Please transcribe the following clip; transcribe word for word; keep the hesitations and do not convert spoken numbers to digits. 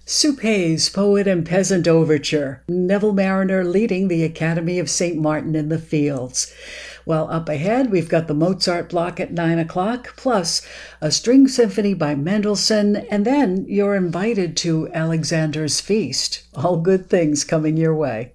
Soupes, Poet and Peasant Overture. Neville Marriner leading the Academy of Saint Martin in the Fields. Well, up ahead, we've got the Mozart block at nine o'clock, plus a string symphony by Mendelssohn, and then you're invited to Alexander's Feast. All good things coming your way.